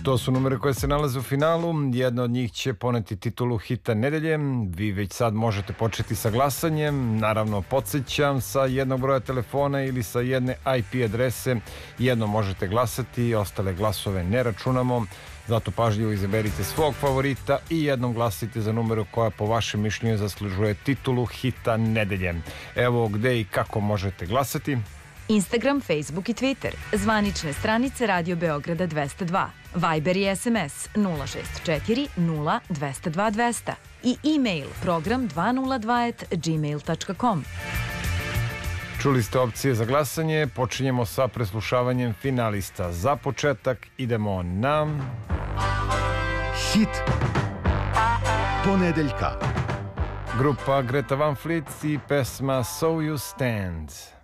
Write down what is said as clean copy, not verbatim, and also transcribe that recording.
To su numere koje se nalaze u finalu. Jedna od njih će poneti titulu hita nedelje. Vi već sad možete početi sa glasanjem. Naravno, podsjećam, sa jednog broja telefona ili sa jedne IP adrese jedno možete glasati, ostale glasove ne računamo. Zato pažljivo izaberite svog favorita i jednom glasite za numeru koja po vašem mišljenju zaslužuje titulu hita nedelje. Evo gde i kako možete glasati. Instagram, Facebook i Twitter. Zvanične stranice Radio Beograda 202. Viber i SMS 064 0 202 200. I e-mail program 202@gmail.com. Čuli ste opcije za glasanje. Počinjemo sa preslušavanjem finalista. Za početak idemo na... Hit ponedeljka. Grupa Greta Van Fleet i pesma So You Stand.